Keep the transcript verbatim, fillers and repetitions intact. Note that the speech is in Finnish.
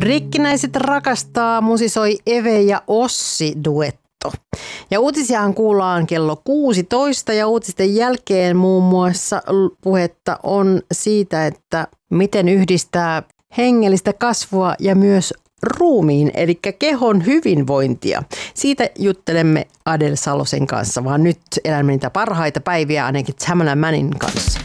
Rikkinäiset rakastaa musisoi Eve ja Ossi duetto. Ja uutisiahan kuullaan kello kuusitoista ja uutisten jälkeen muun muassa puhetta on siitä, että miten yhdistää hengellistä kasvua ja myös ruumiin, eli kehon hyvinvointia. Siitä juttelemme Adel Salosen kanssa, vaan nyt elämme niitä parhaita päiviä ainakin Tamala Mannin kanssa.